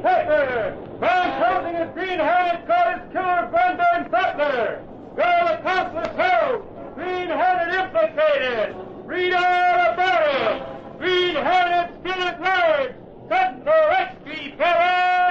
Hitler! Man holding his green hand got his killer Gwendolyn Butler! Girl accomplice